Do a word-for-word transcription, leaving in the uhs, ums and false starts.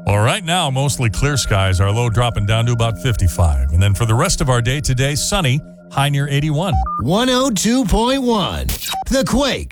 Well, right now, mostly clear skies. Our low dropping down to about fifty-five. And then for the rest of our day today, sunny, high near eighty-one. one oh two point one The Quake.